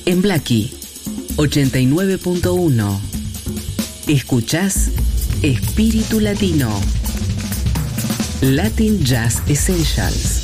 En Blackie 89.1 escuchás Espíritu Latino, Latin Jazz Essentials.